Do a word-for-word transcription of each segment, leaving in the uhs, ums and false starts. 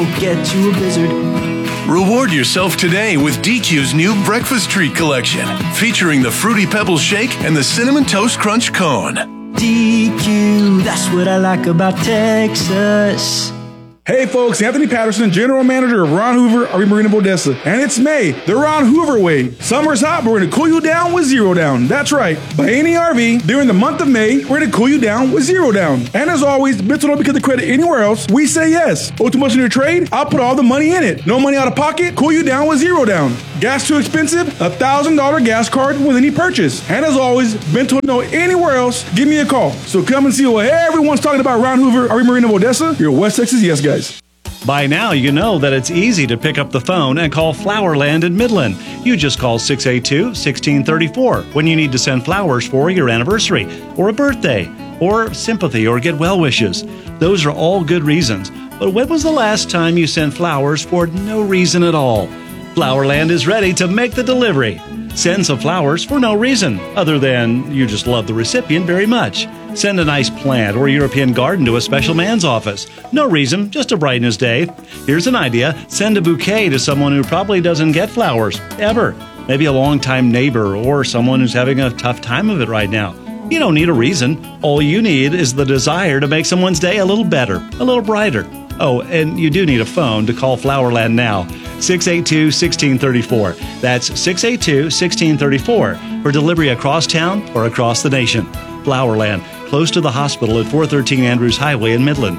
Get you a blizzard. Reward yourself today with D Q's new Breakfast Treat Collection, featuring the Fruity Pebbles Shake and the Cinnamon Toast Crunch Cone. D Q, that's what I like about Texas. Hey folks, Anthony Patterson, General Manager of Ron Hoover, R V Marina of Odessa. And it's May, the Ron Hoover way. Summer's hot, but we're gonna cool you down with zero down. That's right. By any R V, during the month of May, we're gonna cool you down with zero down. And as always, Bits don't get the credit anywhere else. We say yes. Oh, too much in your trade? I'll put all the money in it. No money out of pocket? Cool you down with zero down. Gas too expensive? A one thousand dollars gas card with any purchase. And as always, Bento know anywhere else, give me a call. So come and see what everyone's talking about Ron Hoover, R V Marina of Odessa. Your West Texas Yes Guys. By now, you know that it's easy to pick up the phone and call Flowerland in Midland. You just call six eight two, one six three four when you need to send flowers for your anniversary, or a birthday, or sympathy, or get well wishes. Those are all good reasons. But when was the last time you sent flowers for no reason at all? Flowerland is ready to make the delivery. Send some flowers for no reason, other than you just love the recipient very much. Send a nice plant or European garden to a special man's office. No reason, just to brighten his day. Here's an idea. Send a bouquet to someone who probably doesn't get flowers, ever. Maybe a longtime neighbor or someone who's having a tough time of it right now. You don't need a reason. All you need is the desire to make someone's day a little better, a little brighter. Oh, and you do need a phone to call Flowerland now. six eight two, one six three four. That's six eight two, one six three four for delivery across town or across the nation. Flowerland, close to the hospital at four thirteen Andrews Highway in Midland.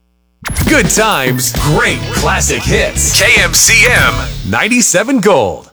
Good times, great classic hits. K M C M ninety-seven Gold.